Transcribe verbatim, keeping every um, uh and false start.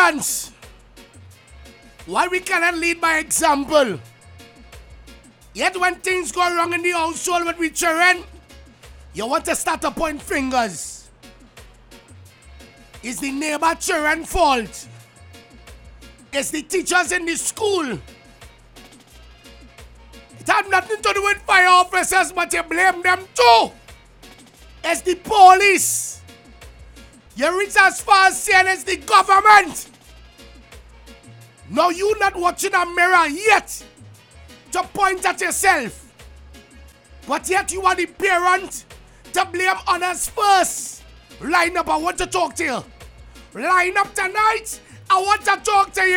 parents, why we cannot lead by example? Yet when things go wrong in the household with we children, you want to start to point fingers. It's the neighbor children fault. It's the teachers in the school. It had nothing to do with fire officers, but you blame them too. It's the police. You reach as far as saying it's the government. Now you not watching a mirror yet to point at yourself. But yet you are the parent to blame others first. Line up, I want to talk to you. Line up tonight, I want to talk to you.